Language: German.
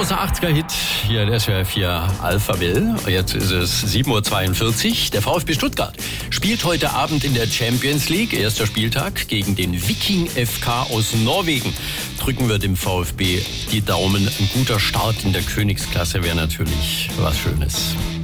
großer 80er-Hit hier der SWR 4 Alpha Will. Jetzt ist es 7.42 Uhr. Der VfB Stuttgart spielt heute Abend in der Champions League. Erster Spieltag gegen den Viking FK aus Norwegen. Drücken wir dem VfB die Daumen. Ein guter Start in der Königsklasse wäre natürlich was Schönes.